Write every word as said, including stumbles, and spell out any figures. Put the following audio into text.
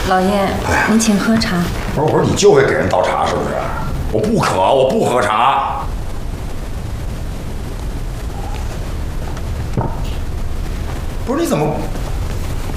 老爷，您请喝茶。 不是，我说你就会给人倒茶是不是？我不渴，我不喝茶。不是，你怎么